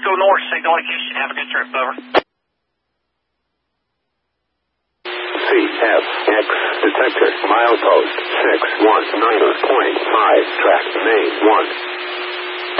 go north, signal to Houston. Have a good trip, over. CFX detector, milepost 619.5, track main 1.